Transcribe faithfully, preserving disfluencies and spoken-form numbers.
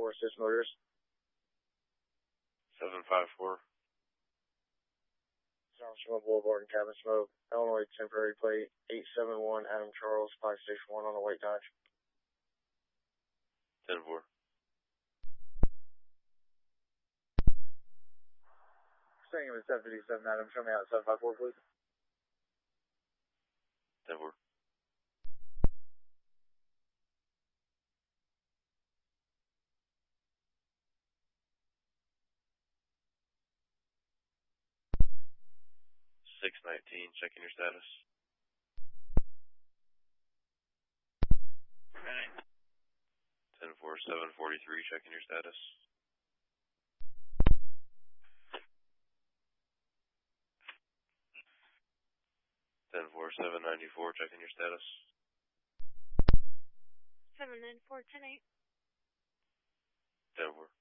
four, Assist Motors. seven five four. South Boulevard and Cabin Smoke, Illinois temporary plate eight seven one, Adam Charles, five six one on a white Dodge. ten four. Staying with seven fifty-seven, Adam, show me out seven five four, please. ten four. six nineteen, checking your status. ten four, seven forty-three, checking your status. ten four, seven ninety-four, checking your status. seven nine four, ten eight. ten four.